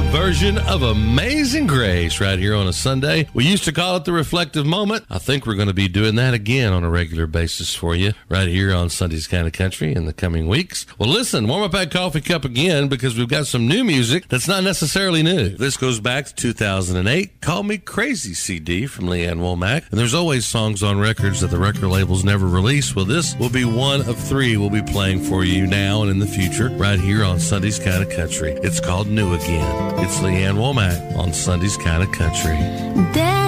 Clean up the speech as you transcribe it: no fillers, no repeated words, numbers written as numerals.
version of Amazing Grace right here on a Sunday. We used to call it the reflective moment. I think we're going to be doing that again on a regular basis for you right here on Sunday's Kind of Country in the coming weeks. Well, listen, warm up that coffee cup again because we've got some new music that's not necessarily new. This goes back to 2008. Call Me Crazy CD from Leanne Womack. And there's always songs on records that the record labels never release. Well, this will be one of three we'll be playing for you now and in the future right here on Sunday's Kind of Country. It's called New Again. It's Leanne Womack on Sunday's Kind of Country.